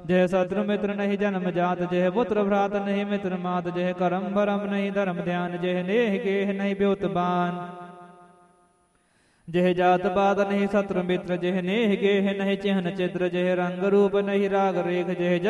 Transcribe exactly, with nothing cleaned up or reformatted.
जय शत्रु मित्र नहीं जन्म जात, जय पुत्र भ्रात नहीं मित्र मात, जय करम भरम नहीं धर्म ध्यान, जय नेह गेह नहीं ब्योत बान, जय जात पात नहीं शत्रु मित्र, जय नेह गेह नहीं चिन्ह चित्र, जय रंग रूप नहीं राग रेख, जय